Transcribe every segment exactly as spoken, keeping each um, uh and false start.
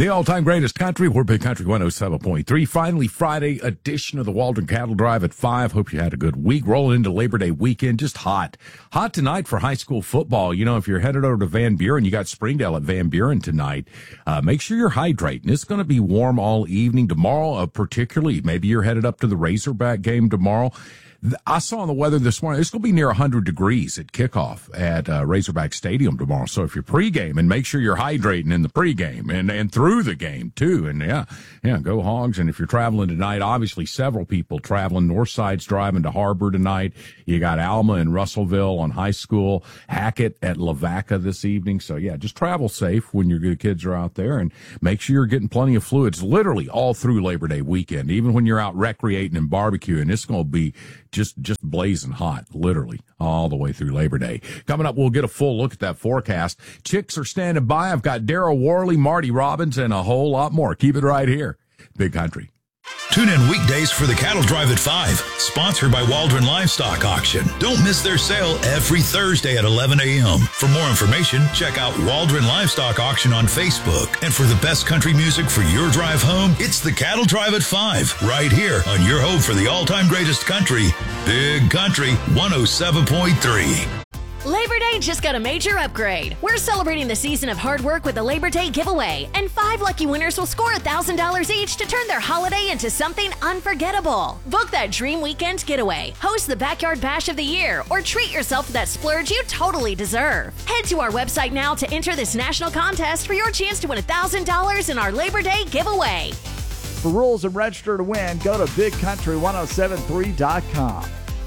The all-time greatest country, we're Big Country one oh seven point three. Finally, Friday edition of the Waldron Cattle Drive at five. Hope you had a good week. Rolling into Labor Day weekend, just hot. Hot tonight for high school football. You know, if you're headed over to Van Buren, you got Springdale at Van Buren tonight. Uh, make sure you're hydrating. It's going to be warm all evening. Tomorrow, uh, particularly, maybe you're headed up to the Razorback game tomorrow. I saw on the weather this morning, it's going to be near one hundred degrees at kickoff at uh, Razorback Stadium tomorrow. So if you're pregame, and make sure you're hydrating in the pregame and, and through the game, too. And, yeah, yeah, go Hogs. And if you're traveling tonight, obviously several people traveling. Northside's driving to Harbor tonight. You got Alma and Russellville on high school, Hackett at Lavaca this evening. So, yeah, just travel safe when your good kids are out there, and make sure you're getting plenty of fluids literally all through Labor Day weekend, even when you're out recreating and barbecuing. It's going to be just just blazing hot, literally, all the way through Labor Day. Coming up, we'll get a full look at that forecast. Chicks are standing by. I've got Daryl Worley, Marty Robbins, and a whole lot more. Keep it right here. Big Country. Tune in weekdays for the Cattle Drive at five, sponsored by Waldron Livestock Auction. Don't miss their sale every Thursday at eleven a.m. For more information, check out Waldron Livestock Auction on Facebook. And for the best country music for your drive home, it's the Cattle Drive at five, right here on your home for the all-time greatest country, Big Country one oh seven point three. Labor Day just got a major upgrade. We're celebrating the season of hard work with a Labor Day giveaway, and five lucky winners will score one thousand dollars each to turn their holiday into something unforgettable. Book that dream weekend getaway, host the Backyard Bash of the Year, or treat yourself to that splurge you totally deserve. Head to our website now to enter this national contest for your chance to win one thousand dollars in our Labor Day giveaway. For rules and register to win, go to big country one oh seven three dot com.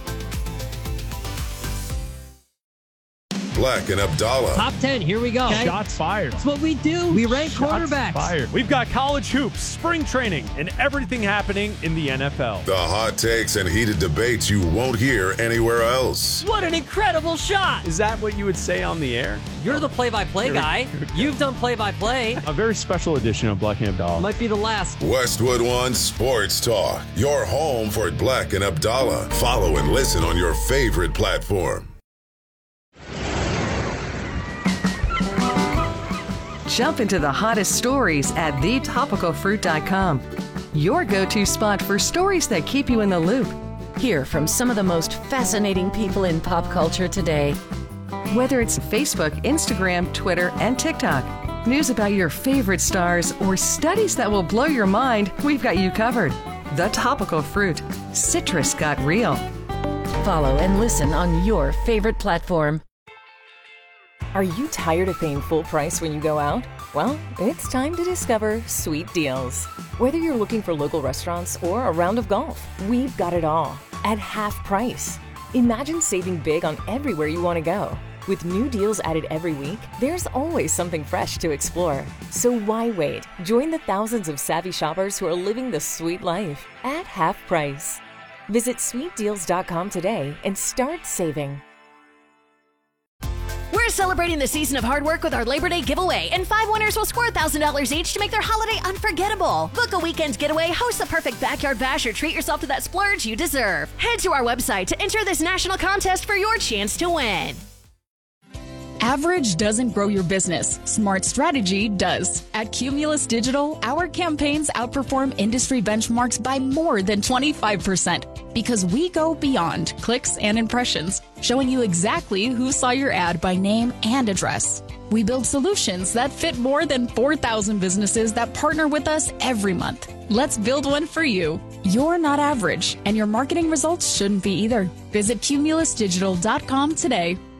Black and Abdallah. Top ten, here we go. Okay. Shots fired. That's what we do. We rank Shots quarterbacks. Fired. We've got college hoops, spring training, and everything happening in the N F L. The hot takes and heated debates you won't hear anywhere else. What an incredible shot. Is that what you would say on the air? You're the play-by-play guy. You've done play-by-play. A very special edition of Black and Abdallah. Might be the last. Westwood One Sports Talk. Your home for Black and Abdallah. Follow and listen on your favorite platform. Jump into the hottest stories at the topical fruit dot com. Your go-to spot for stories that keep you in the loop. Hear from some of the most fascinating people in pop culture today. Whether it's Facebook, Instagram, Twitter, and TikTok, news about your favorite stars, or studies that will blow your mind, we've got you covered. The Topical Fruit. Citrus got real. Follow and listen on your favorite platform. Are you tired of paying full price when you go out? Well, it's time to discover Sweet Deals. Whether you're looking for local restaurants or a round of golf, we've got it all at half price. Imagine saving big on everywhere you want to go. With new deals added every week, there's always something fresh to explore. So why wait? Join the thousands of savvy shoppers who are living the sweet life at half price. Visit sweet deals dot com today and start saving. We're celebrating the season of hard work with our Labor Day giveaway, and five winners will score one thousand dollars each to make their holiday unforgettable. Book a weekend getaway, host the perfect backyard bash, or treat yourself to that splurge you deserve. Head to our website to enter this national contest for your chance to win. Average doesn't grow your business. Smart strategy does. At Cumulus Digital, our campaigns outperform industry benchmarks by more than twenty-five percent because we go beyond clicks and impressions, showing you exactly who saw your ad by name and address. We build solutions that fit more than four thousand businesses that partner with us every month. Let's build one for you. You're not average, and your marketing results shouldn't be either. Visit cumulus digital dot com today.